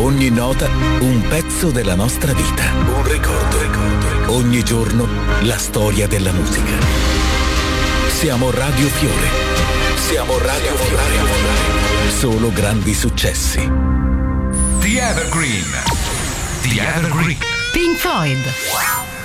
Ogni nota un pezzo della nostra vita. Un ricordo. Ogni giorno la storia della musica. Siamo Radio Fiore. Siamo Radio Fiore. Solo grandi successi. The Evergreen. Pink Floyd.